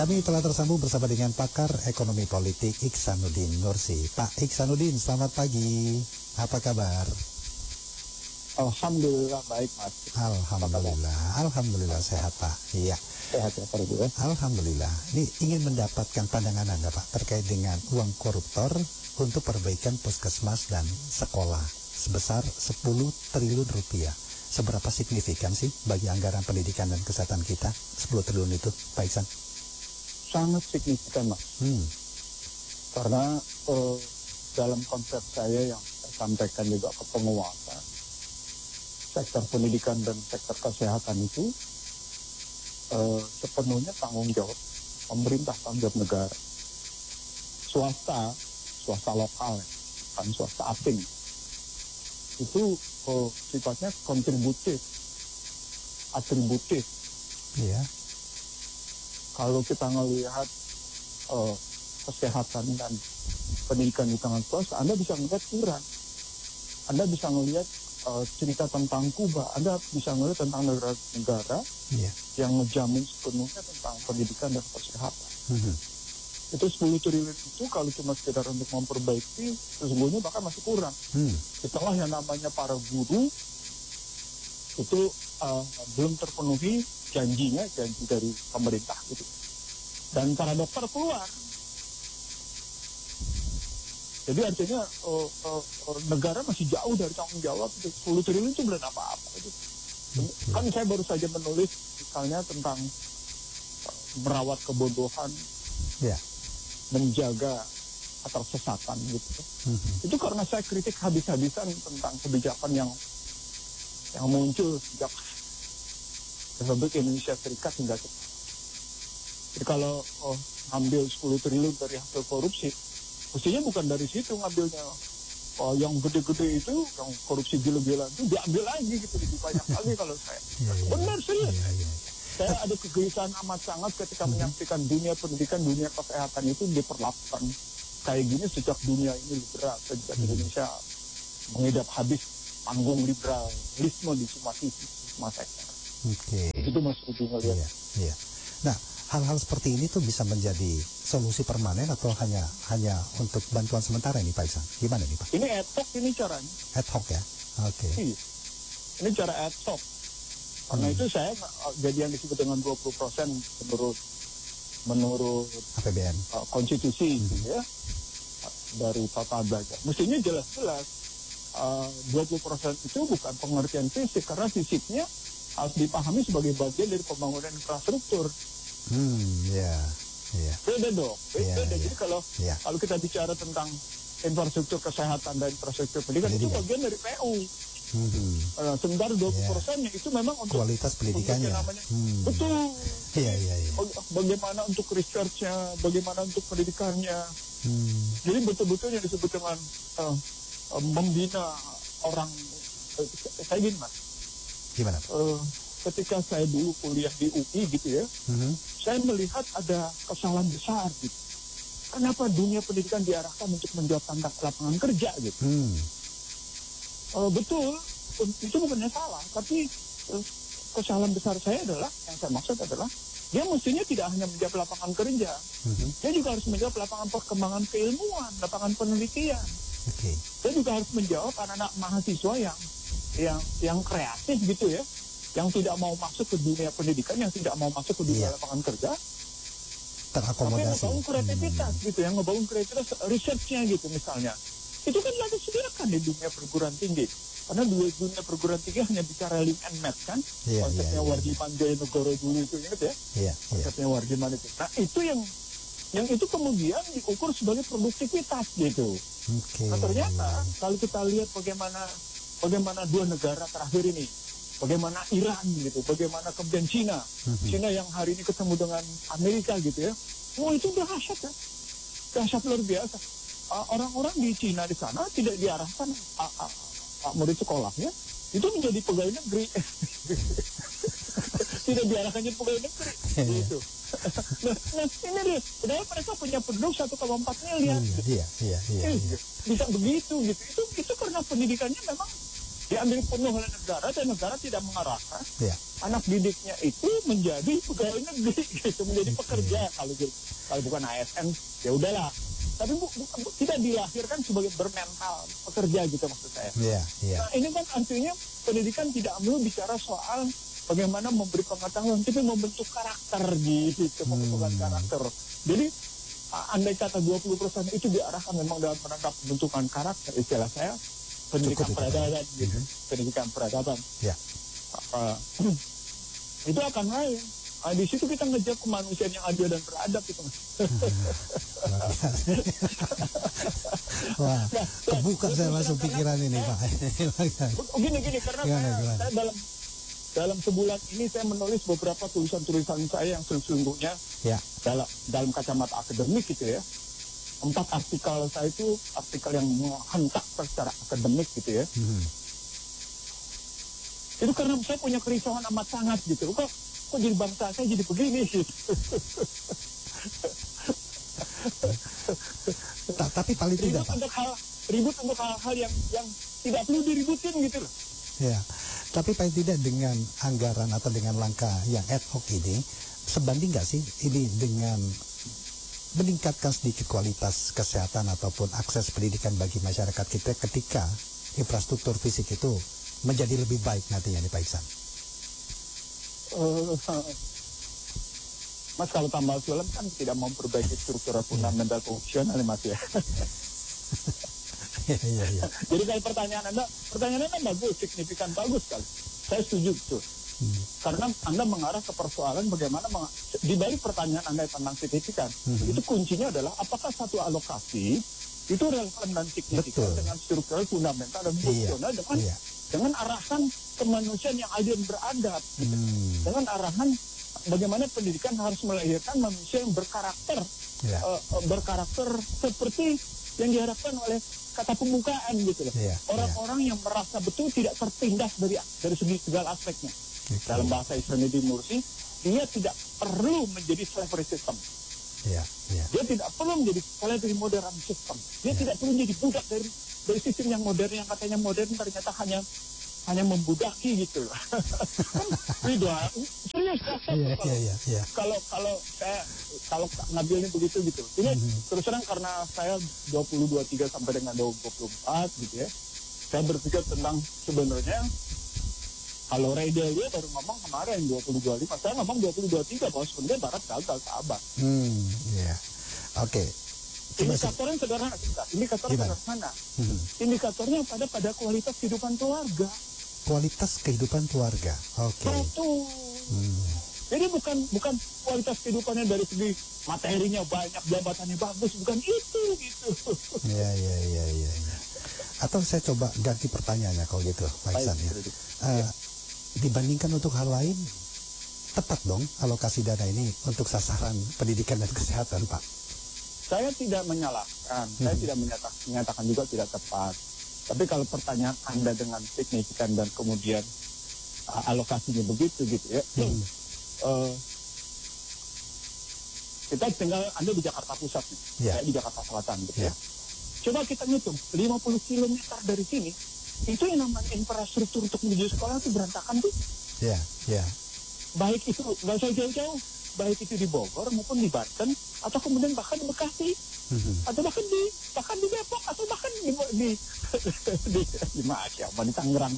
Kami telah tersambung bersama dengan pakar ekonomi politik Iksanuddin Nursi. Pak Iksanuddin, selamat pagi. Apa kabar? Alhamdulillah baik, Mas. Alhamdulillah sehat, Pak. Iya. Sehat ya, Pak. Alhamdulillah. Ini ingin mendapatkan pandangan Anda, Pak, terkait dengan uang koruptor untuk perbaikan puskesmas dan sekolah sebesar 10 triliun rupiah. Seberapa signifikan sih bagi anggaran pendidikan dan kesehatan kita 10 triliun itu, Pak Iksan? Sangat signifikan, Mas. Karena dalam konsep saya yang saya sampaikan juga ke penguasa, sektor pendidikan dan sektor kesehatan itu sepenuhnya tanggung jawab pemerintah, tanggung jawab negara. Swasta lokal, bukan swasta asing, itu sifatnya kontributif, atributif. Iya. Kalau kita ngelihat kesehatan dan pendidikan di tangan swasta, Anda bisa melihat kurang. Anda bisa melihat cerita tentang Kuba, Anda bisa melihat tentang negara-negara yang menjamin sepenuhnya tentang pendidikan dan kesehatan. Itu 10 triliun itu kalau cuma sekedar untuk memperbaiki, sesungguhnya bahkan masih kurang. Setelah yang namanya para guru, itu belum terpenuhi janji dari pemerintah gitu. Dan para dokter keluar. Jadi artinya negara masih jauh dari tanggung jawab. 10 triliun itu belum apa-apa. Kan saya baru saja menulis misalnya tentang merawat kebodohan, menjaga ketersesatan gitu. Itu karena saya kritik habis-habisan tentang kebijakan yang muncul sejak Republik Indonesia Serikat hingga sekarang. Jadi kalau ambil 10 triliun dari hasil korupsi, mestinya bukan dari situ ngambilnya. Yang gede-gede itu, yang korupsi gila-gilaan itu diambil lagi gitu, lebih banyak lagi kalau saya. Benar serius. Saya ada kegelisahan amat sangat ketika menyaksikan dunia pendidikan, dunia kesehatan itu diperlakukan kayak gini sejak dunia ini liberal, sejak Indonesia mengidap habis panggung liberalisme di semua sisi, semua sektor. Itu Mas Budi ngelihat. Nah, hal-hal seperti ini tuh bisa menjadi solusi permanen atau hanya untuk bantuan sementara ini, Pak Iksan? Gimana nih, Pak? Ini ad hoc ini caranya. Ad hoc ya? Oke. Ini cara ad hoc. Karena itu saya jadi yang disebut dengan 20% menurut APBN konstitusi gitu ya, dari total belanja. Mestinya jelas-jelas 20% itu bukan pengertian fisik, karena fisiknya harus dipahami sebagai bagian dari pembangunan infrastruktur. Beda dong. Jadi kalau kita bicara tentang infrastruktur kesehatan dan infrastruktur pendidikan, itu bagian dari PU. Sementara 20%-nya itu memang untuk kualitas pendidikannya. Betul. Iya. Bagaimana untuk research-nya, bagaimana untuk pendidikannya. Jadi betul-betul yang disebut dengan membina orang. Saya gini, Mas. Gimana? Ketika saya dulu kuliah di UI gitu ya, saya melihat ada kesalahan besar gitu. Kenapa dunia pendidikan diarahkan untuk menjawab tantangan lapangan kerja gitu? Betul, itu bukannya salah, tapi kesalahan besar saya adalah, yang saya maksud adalah, dia mestinya tidak hanya menjawab lapangan kerja, dia juga harus menjawab lapangan perkembangan keilmuan, lapangan penelitian. Dia juga harus menjawab anak-anak mahasiswa yang kreatif gitu ya, yang tidak mau masuk ke dunia pendidikan, yang tidak mau masuk ke dunia lapangan kerja, terakomodasi. Tapi ngebangun kreativitas gitu, yang ngebangun kreativitas research-nya gitu misalnya. Itu kan lagi disediakan di dunia perguruan tinggi. Karena dunia perguruan tinggi hanya bicara link and match kan. Konsepnya Wardiman Jayanegara dulu itu, ingat ya? Konsepnya Wardiman itu. Nah itu yang itu kemudian diukur sebagai produktivitas gitu. Nah ternyata kalau kita lihat bagaimana dua negara terakhir ini, bagaimana Iran gitu, bagaimana kemudian Cina yang hari ini ketemu dengan Amerika gitu ya. Itu dahsyat ya. Dahsyat luar biasa. Orang-orang di Cina di sana tidak diarahkan murid sekolahnya itu menjadi pegawai negeri. Tidak diarahkan jadi pegawai negeri. Gitu. Nah ini dia, padahal mereka punya penduduk 1,4 miliar. Iya. Bisa begitu gitu. Itu karena pendidikannya memang diambil penuh oleh negara dan negara tidak mengarahkan Ya. anak didiknya itu menjadi pegawai negeri gitu, menjadi pekerja. Kalau bukan ASN ya udahlah, tapi tidak dilahirkan sebagai bermental pekerja gitu maksud saya. Nah ini kan artinya pendidikan tidak melulu bicara soal bagaimana memberi pengetahuan, tapi membentuk karakter gitu, pembentukan karakter. Jadi andai kata 20% itu diarahkan memang dalam rangka pembentukan karakter, istilah saya pendidikan peradaban gitu, pendidikan peradaban. Ya. Itu akan lain. Di situ kita ngejar kemanusiaan yang adil dan beradab itu. Wah, kebuka saya langsung pikiran ini Pak. Gini karena saya dalam sebulan ini saya menulis beberapa tulisan-tulisan saya yang sesungguhnya dalam kacamata akademik gitu ya. 4 artikel saya itu artikel yang menghentak secara akademik gitu ya. Itu karena saya punya kerisauan amat sangat gitu. Kok jadi bangsa saya jadi begini gitu. Tapi paling tidak Pak. Ribut untuk hal-hal yang tidak perlu diributin gitu loh. Ya, tapi paling tidak dengan anggaran atau dengan langkah yang ad hoc ini, sebanding nggak sih ini dengan meningkatkan sedikit kualitas kesehatan ataupun akses pendidikan bagi masyarakat kita ketika infrastruktur fisik itu menjadi lebih baik nantinya nih Pak Iksan? Mas kalau tambal sulam kan tidak mau memperbaiki struktural fundamental fungsional Mas ya. Iya. Jadi kalau pertanyaannya bagus, signifikan bagus sekali. Saya setuju tuh. Karena Anda mengarah ke persoalan bagaimana di balik pertanyaan Anda tentang signifikan, itu kuncinya adalah apakah satu alokasi itu relevan dan signifikan dengan struktural fundamental dan fungsional dengan arahan kemanusiaan yang adil dan beradab, gitu. Dengan arahan bagaimana pendidikan harus melahirkan manusia yang berkarakter, berkarakter seperti yang diharapkan oleh kata pembukaan gitu loh. Orang-orang yang merasa betul tidak tertindas dari segi segala aspeknya. Dalam bahasa Ismail Mursi, dia tidak perlu menjadi slavery system. Dia tidak perlu menjadi slavery modern system. Dia tidak perlu menjadi budak dari sistem yang modern, yang katanya modern ternyata hanya membudaki gitu loh. Serius. Kalau ngambilnya begitu gitu. Ini terus terang karena saya 23 sampai dengan 24 gitu ya. Saya berpikir tentang sebenarnya kalau Ray Dalio baru ngomong kemarin 2025, saya ngomong 2023 bahwa sebenarnya Barat gagal sahabat. Oke. Indikatornya sederhana, Indikatornya pada kualitas kehidupan keluarga. Kualitas kehidupan keluarga. Oke. Jadi bukan kualitas kehidupannya dari segi materinya banyak, jabatannya bagus, bukan itu gitu. Iya. Atau saya coba ganti pertanyaannya kalau gitu, Pak Iksan ya. Dibandingkan untuk hal lain, tepat dong alokasi dana ini untuk sasaran pendidikan dan kesehatan, Pak? Saya tidak menyalahkan, saya tidak menyatakan juga tidak tepat. Tapi kalau pertanyaan Anda dengan signifikan dan kemudian alokasinya begitu gitu ya, kita tinggal Anda di Jakarta Pusat nih, saya di Jakarta Selatan gitu ya. Coba kita ngitung 50 km dari sini, itu yang namanya infrastruktur untuk menuju sekolah itu berantakan tuh. Baik itu nggak usah jauh-jauh, baik itu di Bogor maupun di Banten atau kemudian bahkan di Bekasi atau bahkan di Depok atau bahkan di Masya di Tangerang.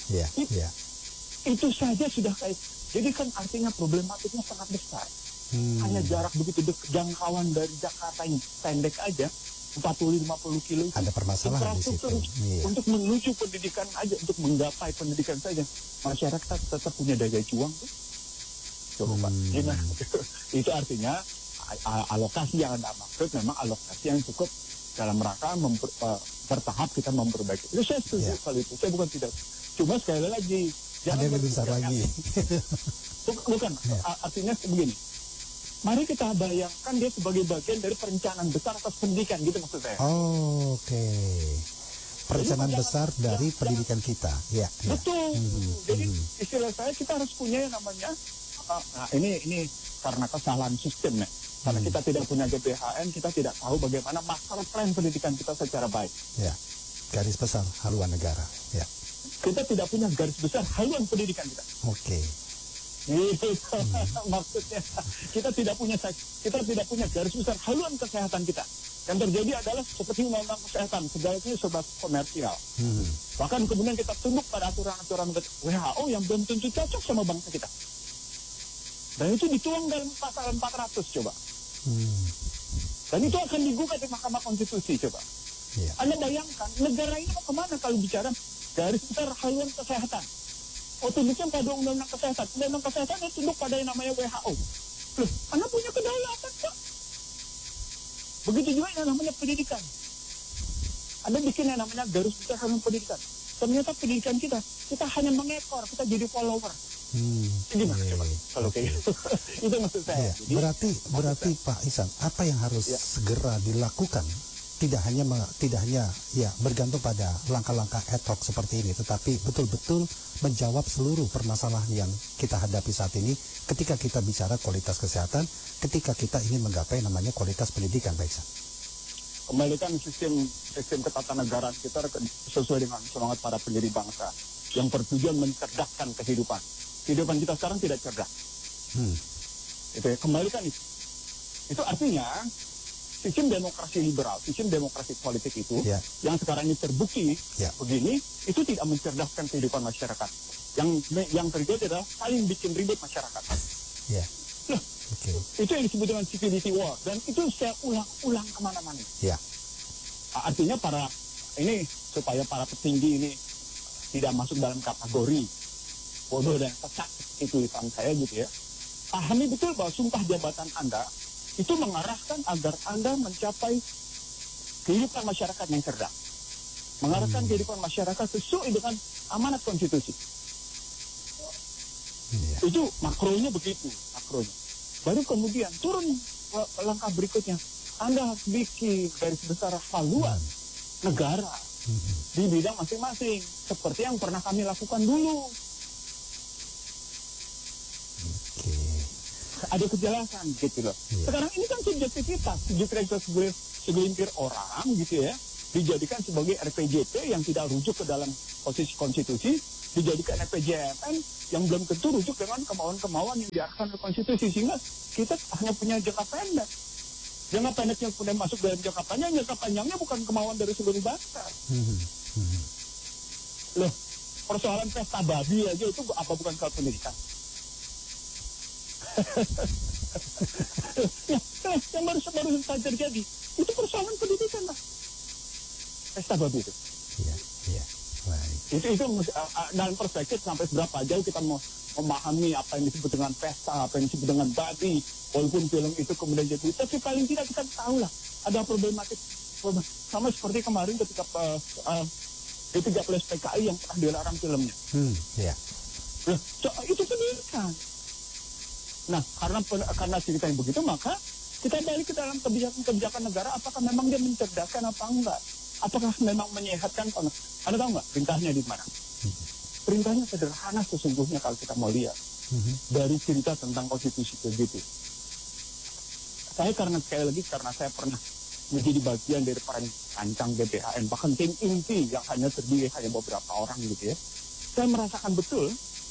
Itu saja sudah kayak, jadi kan artinya problematiknya sangat besar. Hanya jarak begitu jangkauan dari Jakarta yang pendek aja 40-50 kilo itu ada permasalahan di situ. Untuk menuju pendidikan aja, untuk menggapai pendidikan saja masyarakat tetap punya daya juang tuh. Coba itu artinya alokasi yang Anda maksud memang alokasi yang cukup dalam rangka bertahap kita memperbaiki. Itu saya setuju kali itu. Saya bukan tidak. Cuma sekali lagi ada yang lebih besar lagi. Bukan. Artinya begini. Mari kita bayangkan dia sebagai bagian dari perencanaan besar atas pendidikan, gitu maksud saya. Oke. Perencanaan besar dari pendidikan kita. Betul. Jadi istilah saya kita harus punya yang namanya, ini karena kesalahan sistem ya. Karena kita tidak punya GBHN, kita tidak tahu bagaimana master plan pendidikan kita secara baik. Garis besar haluan negara. kita tidak punya garis besar haluan pendidikan kita. Oke. Itu maksudnya kita tidak punya garis besar haluan kesehatan kita. Yang terjadi adalah seperti undang-undang kesehatan, segalanya serba komersial. Bahkan kemudian kita tunduk pada aturan-aturan WHO yang belum tentu cocok sama bangsa kita. Dan itu dituang dalam pasal 400 coba. Dan itu akan digugat di Mahkamah Konstitusi coba. Anda bayangkan negara ini mau kemana kalau bicara garis besar haluan kesehatan? Oh, tunduknya pada undang-undang kesehatan. Undang-undang kesehatan itu tunduk pada yang namanya WHO. Loh, Anda punya kedaulatan kok. Begitu juga yang namanya pendidikan. Anda bikin yang namanya garis besar haluan pendidikan. Ternyata pendidikan kita hanya mengekor, kita jadi follower. Gimana coba kalau kayak gitu? Itu maksud saya. Jadi, berarti Pak Ihsan, apa yang harus segera dilakukan? Tidak hanya bergantung pada langkah-langkah ad hoc seperti ini, tetapi betul-betul menjawab seluruh permasalahan yang kita hadapi saat ini ketika kita bicara kualitas kesehatan, ketika kita ingin menggapai namanya kualitas pendidikan, Pak Ihsan. Kembalikan sistem ketatanegaraan kita sesuai dengan semangat para pendiri bangsa yang bertujuan mencerdaskan kehidupan. Kehidupan kita sekarang tidak cerdas. Itu ya, kembalikan itu. Itu artinya sistem demokrasi liberal, sistem demokrasi politik itu yang sekarang ini terbukti begini, itu tidak mencerdaskan kehidupan masyarakat. Yang terjadi adalah saling bikin ribet masyarakat. Loh, itu yang disebut dengan civility war, dan itu saya ulang kemana-mana. Artinya supaya para petinggi ini tidak masuk dalam kategori bodoh dan sesat, itu tulisan saya gitu ya. Pahami betul bahwa sumpah jabatan Anda itu mengarahkan agar Anda mencapai kehidupan masyarakat yang cerdas. Mengarahkan kehidupan masyarakat sesuai dengan amanat konstitusi. Itu makronya begitu, makronya. Baru kemudian turun langkah berikutnya. Anda harus bikin garis besar haluan negara di bidang masing-masing. Seperti yang pernah kami lakukan dulu. Ada kejelasan gitu loh. Sekarang ini kan subjektivitas segelintir orang gitu ya, dijadikan sebagai RPJP yang tidak rujuk ke dalam posisi konstitusi, dijadikan RPJMN yang belum tentu rujuk dengan kemauan-kemauan yang diarahkan oleh konstitusi, sehingga kita hanya punya jangka pendek. Jangka pendeknya kemudian masuk dalam jangka panjangnya bukan kemauan dari seluruh bangsa. Loh, persoalan pesta babi aja itu apa bukan soal pendidikan? yang baru saja terjadi itu persoalan pendidikan lah, pesta babi itu. Itu dalam perspektif sampai seberapa jauh kita mau memahami apa yang disebut dengan pesta, apa yang disebut dengan babi, walaupun film itu kemudian jadi, tapi paling tidak kita tahu lah ada problematik sama seperti kemarin ketika G13 PKI yang pernah dilarang filmnya. Itu pendidikan. Nah, karena cerita yang begitu, maka kita balik ke dalam kebijakan negara, apakah memang dia mencerdaskan apa enggak? Apakah memang menyehatkan? Anda tahu nggak perintahnya di mana? Perintahnya sederhana sesungguhnya kalau kita mau lihat dari cerita tentang konstitusi begitu. Saya karena saya pernah menjadi bagian dari perancang GBHN, bahkan tim inti yang hanya terdiri hanya beberapa orang gitu ya. Saya merasakan betul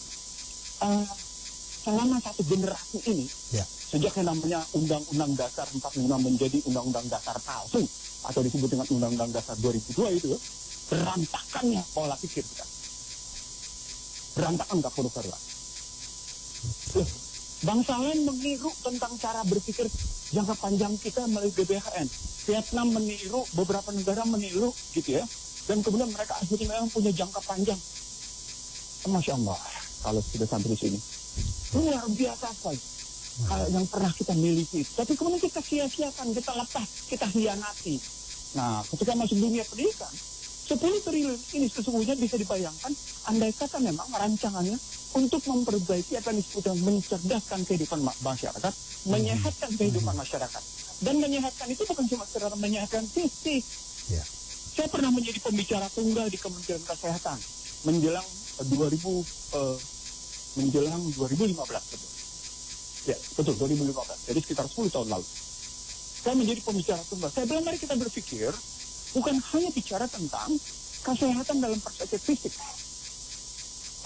selama satu generasi ini, sejak yang namanya Undang-Undang Dasar 45 menjadi Undang-Undang Dasar palsu, atau disebut dengan Undang-Undang Dasar 2002 itu, berantakannya pola pikir kita. Berantakan gak perlu-perluan. Bangsa lain meniru tentang cara berpikir jangka panjang kita melalui GBHN. Vietnam meniru, beberapa negara meniru gitu ya. Dan kemudian mereka akhirnya memang punya jangka panjang. Masya Allah, kalau sudah sampai di sini. Luar biasa sekali yang pernah kita miliki. Tapi kemudian kita sia-siakan, kita lepas, kita hianati. Nah, ketika masuk dunia pendidikan, 10 triliun ini sesungguhnya bisa dibayangkan andai kata memang rancangannya untuk memperbaiki apa yang disebut dengan mencerdaskan kehidupan masyarakat, menyehatkan kehidupan masyarakat. Dan menyehatkan itu bukan cuma sekedar menyehatkan fisik. Saya pernah menjadi pembicara tunggal di Kementerian Kesehatan menjelang 2015 betul. Ya, betul 2015. Jadi sekitar 10 tahun lalu. Saya menjadi pembicara tunggal. Saya bilang mari kita berpikir bukan hanya bicara tentang kesehatan dalam perspektif fisik,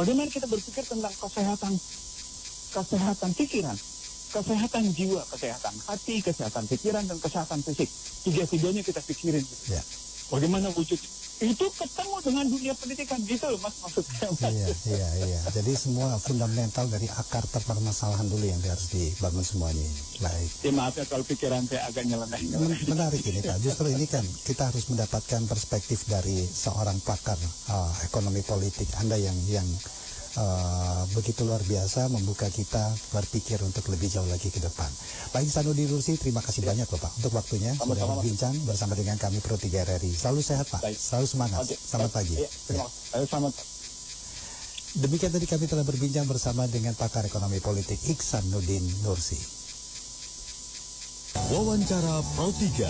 Bagaimana kita berpikir tentang kesehatan pikiran, kesehatan jiwa, kesehatan hati, kesehatan pikiran, dan kesehatan fisik. Tiga-tiganya kita pikirin. Gitu. Ya. Bagaimana wujud itu ketemu dengan dunia pendidikan gitu loh Mas maksudnya. Iya. Jadi semua fundamental dari akar permasalahan dulu yang harus dibangun semuanya ini. Baik. Ya maaf ya kalau pikiran saya agak nyeleneh. Menarik ini Pak. Justru ini kan kita harus mendapatkan perspektif dari seorang pakar ekonomi politik. Anda yang begitu luar biasa membuka kita berpikir untuk lebih jauh lagi ke depan. Pak Ihsanuddin Nursi, terima kasih banyak Bapak untuk waktunya sudah berbincang bersama dengan kami Pro 3 RRI. Selalu sehat Pak, selalu semangat. Selamat pagi. Selamat. Demikian tadi kami telah berbincang bersama dengan pakar ekonomi politik Ihsanuddin Nursi. Wawancara Pro 3.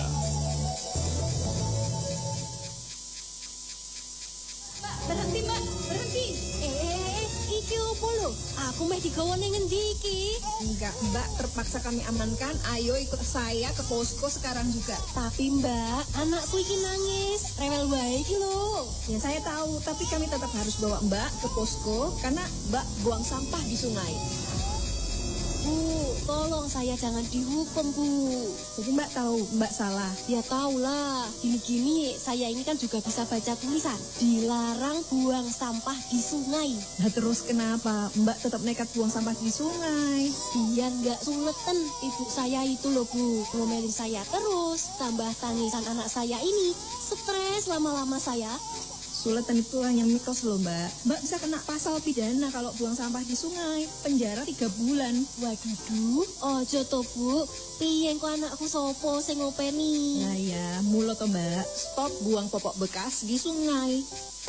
Berhenti. Iki opo lho? Aku meh digawa ning ngendi iki? Enggak, Mbak, terpaksa kami amankan. Ayo ikut saya ke posko sekarang juga. Tapi Mbak, anakku iki nangis. Rewel wae iki lho. Ya saya tahu, tapi kami tetap harus bawa Mbak ke posko karena Mbak buang sampah di sungai. Bu, tolong saya jangan dihukum, Bu. Jadi Mbak tahu Mbak salah. Ya tahulah, gini-gini saya ini kan juga bisa baca tulisan. Dilarang buang sampah di sungai. Nah terus kenapa Mbak tetap nekat buang sampah di sungai? Biar nggak suleten. Ibu saya itu loh Bu, ngomelin saya terus. Tambah tangisan anak saya ini. Stres lama-lama saya. Suletan itu hanya mitos loh Mbak. Mbak bisa kena pasal pidana kalau buang sampah di sungai. Penjara 3 bulan. Waduh, ojo to Bu. Piye kok anakku sopo sing ngopeni? Nah ya, mulo to Mbak. Stop buang popok bekas di sungai.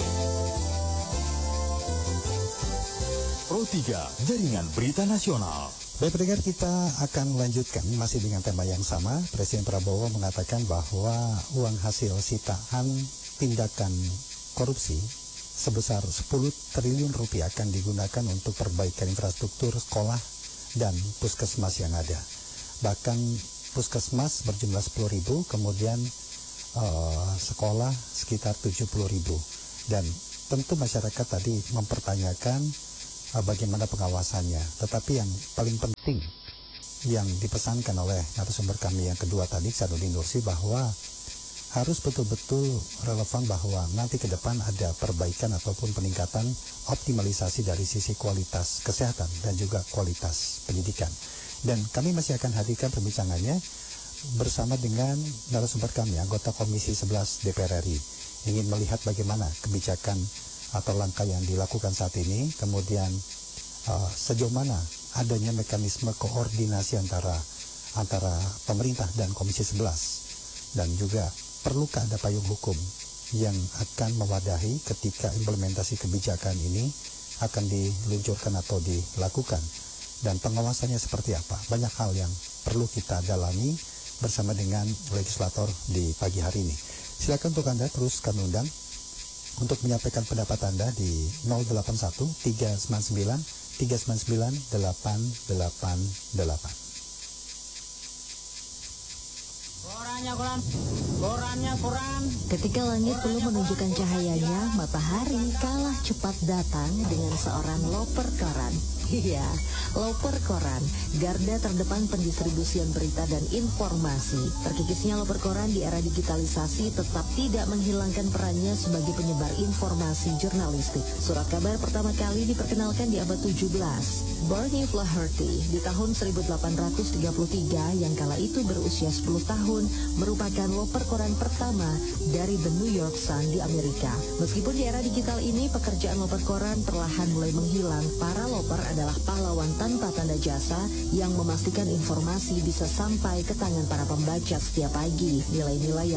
Pro 3, Jaringan Berita Nasional. Baik pendengar, kita akan melanjutkan masih dengan tema yang sama. Presiden Prabowo mengatakan bahwa uang hasil sitaan tindakan korupsi sebesar 10 triliun rupiah akan digunakan untuk perbaikan infrastruktur sekolah dan puskesmas yang ada. Bahkan puskesmas berjumlah 10.000, kemudian sekolah sekitar 70.000. Dan tentu masyarakat tadi mempertanyakan bagaimana pengawasannya. Tetapi yang paling penting yang dipesankan oleh narasumber kami yang kedua tadi, Ihsanuddin Nursi, bahwa harus betul-betul relevan bahwa nanti ke depan ada perbaikan ataupun peningkatan optimalisasi dari sisi kualitas kesehatan dan juga kualitas pendidikan. Dan kami masih akan hadirkan perbincangannya bersama dengan narasumber kami, anggota Komisi 11 DPR RI. Ingin melihat bagaimana kebijakan atau langkah yang dilakukan saat ini, kemudian sejauh mana adanya mekanisme koordinasi antara pemerintah dan Komisi 11, dan juga perlukah ada payung hukum yang akan mewadahi ketika implementasi kebijakan ini akan diluncurkan atau dilakukan, dan pengawasannya seperti apa. Banyak hal yang perlu kita dalami bersama dengan legislator di pagi hari ini. Silakan untuk Anda terus kami undang untuk menyampaikan pendapat Anda di 081 399 399 888. Koran. Ketika langit belum menunjukkan cahayanya, matahari kalah cepat datang dengan seorang loper koran. Iya, loper koran, garda terdepan pendistribusian berita dan informasi. Terkikisnya loper koran di era digitalisasi tetap tidak menghilangkan perannya sebagai penyebar informasi jurnalistik. Surat kabar pertama kali diperkenalkan di abad 17. Barney Flaherty di tahun 1833 yang kala itu berusia 10 tahun merupakan loper koran pertama dari The New York Sun di Amerika. Meskipun di era digital ini pekerjaan loper koran perlahan mulai menghilang, para loper adalah pahlawan tanpa tanda jasa yang memastikan informasi bisa sampai ke tangan para pembaca setiap pagi. Nilai-nilai